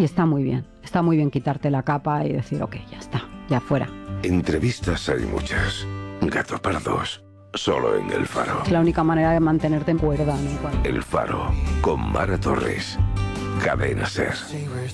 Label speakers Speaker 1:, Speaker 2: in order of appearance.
Speaker 1: está muy bien quitarte la capa y decir, ok, ya está, ya fuera.
Speaker 2: Entrevistas hay muchas. Gato Pardos, solo en El Faro.
Speaker 1: Es la única manera de mantenerte en cuerda, ¿no?
Speaker 2: El Faro, con Mara Torres. Cadena Ser.